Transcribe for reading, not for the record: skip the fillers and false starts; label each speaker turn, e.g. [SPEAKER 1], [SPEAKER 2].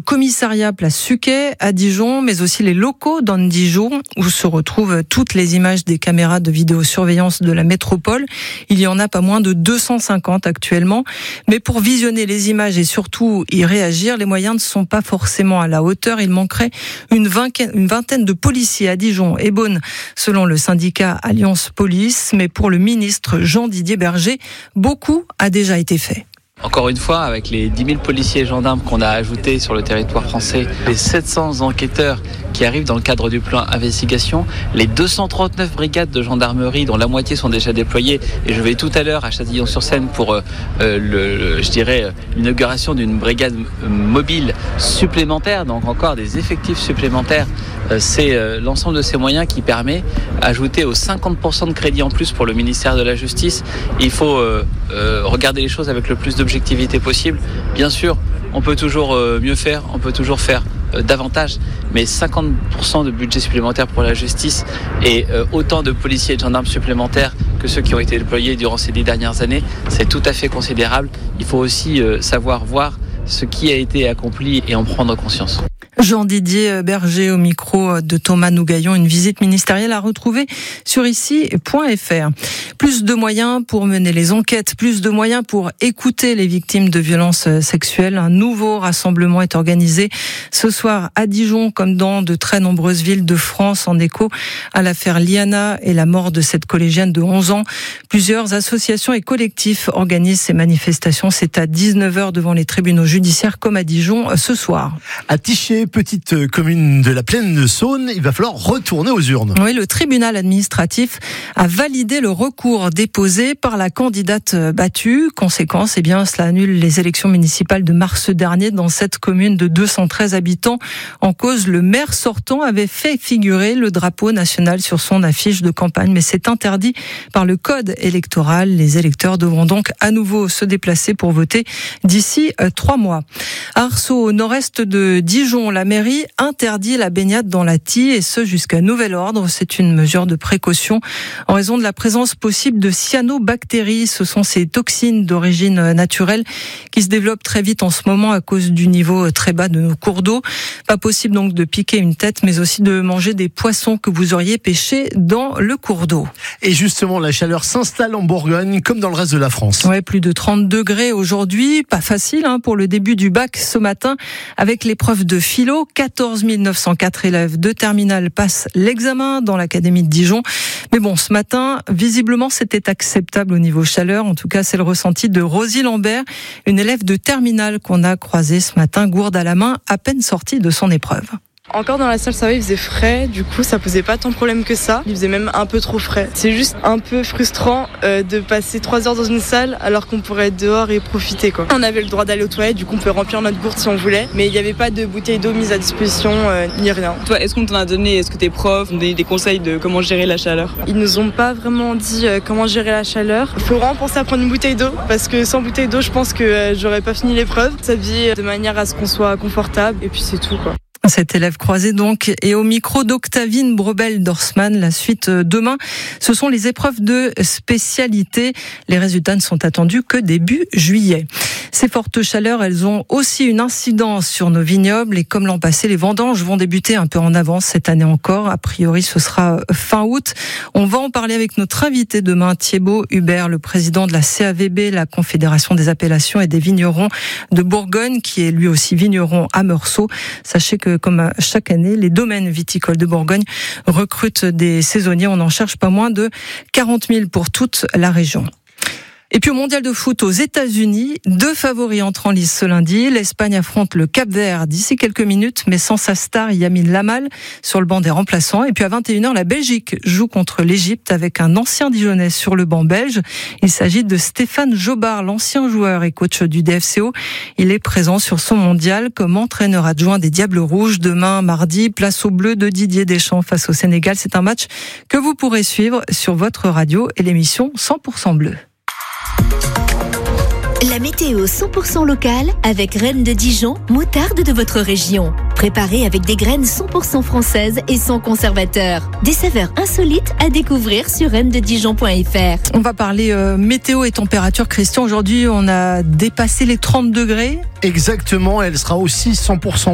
[SPEAKER 1] commissariat place Suquet à Dijon, mais aussi les locaux d'Andijon, où se retrouvent toutes les images des caméras de vidéosurveillance de la métropole. Il y en a pas moins de 250 actuellement. Mais pour visionner les images et surtout y réagir, les moyens ne sont pas forcément à la hauteur. Il manquerait une vingtaine de policiers à Dijon et Beaune, selon le syndicat Alliance Police. Mais pour le ministre Jean-Didier Berger, beaucoup a déjà été fait.
[SPEAKER 2] Encore une fois, avec les 10 000 policiers et gendarmes qu'on a ajoutés sur le territoire français, les 700 enquêteurs qui arrivent dans le cadre du plan investigation, les 239 brigades de gendarmerie dont la moitié sont déjà déployées, et je vais tout à l'heure à Châtillon-sur-Seine pour l'inauguration d'une brigade mobile supplémentaire, donc encore des effectifs supplémentaires. C'est l'ensemble de ces moyens qui permet, ajouté aux 50% de crédit en plus pour le ministère de la Justice, il faut regarder les choses avec le plus d'objectivité possible. Bien sûr, on peut toujours mieux faire, on peut toujours faire davantage, mais 50% de budget supplémentaire pour la justice et autant de policiers et de gendarmes supplémentaires que ceux qui ont été déployés durant ces 10 dernières années, c'est tout à fait considérable. Il faut aussi savoir voir ce qui a été accompli et en prendre conscience.
[SPEAKER 1] Jean-Didier Berger au micro de Thomas Nougaillon. Une visite ministérielle à retrouver sur ici.fr. Plus de moyens pour mener les enquêtes, plus de moyens pour écouter les victimes de violences sexuelles. Un nouveau rassemblement est organisé ce soir à Dijon, comme dans de très nombreuses villes de France, en écho à l'affaire Liana et la mort de cette collégienne de 11 ans. Plusieurs associations et collectifs organisent ces manifestations. C'est à 19h devant les tribunaux judiciaires, comme à Dijon ce soir.
[SPEAKER 3] À Tiché, petite commune de la Plaine de Saône, il va falloir retourner aux urnes.
[SPEAKER 1] Oui, le tribunal administratif a validé le recours déposé par la candidate battue. Conséquence, cela annule les élections municipales de mars dernier dans cette commune de 213 habitants. En cause, le maire sortant avait fait figurer le drapeau national sur son affiche de campagne, mais c'est interdit par le code électoral. Les électeurs devront donc à nouveau se déplacer pour voter d'ici 3 mois. À Arceau, au nord-est de Dijon, la mairie interdit la baignade dans la Thie, et ce jusqu'à nouvel ordre. C'est une mesure de précaution en raison de la présence possible de cyanobactéries. Ce sont ces toxines d'origine naturelle qui se développent très vite en ce moment à cause du niveau très bas de nos cours d'eau. Pas possible donc de piquer une tête, mais aussi de manger des poissons que vous auriez pêchés dans le cours d'eau.
[SPEAKER 3] Et justement, la chaleur s'installe en Bourgogne comme dans le reste de la France.
[SPEAKER 1] Ouais, plus de 30 degrés aujourd'hui. Pas facile pour le début du bac ce matin avec l'épreuve de philo. 14 904 élèves de terminale passent l'examen dans l'académie de Dijon. Mais bon, ce matin, visiblement, c'était acceptable au niveau chaleur. En tout cas, c'est le ressenti de Rosie Lambert, une élève de terminale qu'on a croisée ce matin, gourde à la main, à peine sortie de son épreuve.
[SPEAKER 4] Encore dans la salle, ça va, il faisait frais, du coup ça posait pas tant de problème que ça. Il faisait même un peu trop frais. C'est juste un peu frustrant de passer 3 heures dans une salle alors qu'on pourrait être dehors et profiter quoi. On avait le droit d'aller aux toilettes, du coup on peut remplir notre gourde si on voulait, mais il n'y avait pas de bouteille d'eau mise à disposition ni rien.
[SPEAKER 5] Toi, est-ce qu'on t'en a donné, est-ce que tes profs ont donné des conseils de comment gérer la chaleur?
[SPEAKER 4] Ils nous ont pas vraiment dit comment gérer la chaleur. Il faut vraiment penser à prendre une bouteille d'eau parce que sans bouteille d'eau, je pense que j'aurais pas fini l'épreuve. S'habiller de manière à ce qu'on soit confortable et puis c'est tout quoi.
[SPEAKER 1] Cet élève croisé donc, et au micro d'Octavine Brebel-Dorsman, la suite demain, ce sont les épreuves de spécialité. Les résultats ne sont attendus que début juillet. Ces fortes chaleurs, elles ont aussi une incidence sur nos vignobles, et comme l'an passé, les vendanges vont débuter un peu en avance cette année encore. A priori, ce sera fin août. On va en parler avec notre invité demain, Thibaut Hubert, le président de la CAVB, la Confédération des appellations et des vignerons de Bourgogne, qui est lui aussi vigneron à Meursault. Sachez que comme chaque année, les domaines viticoles de Bourgogne recrutent des saisonniers. On en cherche pas moins de 40 000 pour toute la région. Et puis au mondial de foot aux États-Unis, 2 favoris entrent en lice ce lundi. L'Espagne affronte le Cap-Vert d'ici quelques minutes, mais sans sa star Yamin Lamal sur le banc des remplaçants. Et puis à 21h, la Belgique joue contre l'Égypte avec un ancien Dijonnais sur le banc belge. Il s'agit de Stéphane Jobard, l'ancien joueur et coach du DFCO. Il est présent sur son mondial comme entraîneur adjoint des Diables Rouges. Demain, mardi, place au bleu de Didier Deschamps face au Sénégal. C'est un match que vous pourrez suivre sur votre radio et l'émission 100% Bleu.
[SPEAKER 6] La météo 100% locale avec Reine de Dijon, moutarde de votre région. Préparée avec des graines 100% françaises et sans conservateur. Des saveurs insolites à découvrir sur reinededijon.fr.
[SPEAKER 1] On va parler météo et température. Christian, aujourd'hui, on a dépassé les 30 degrés.
[SPEAKER 3] Exactement, elle sera aussi 100%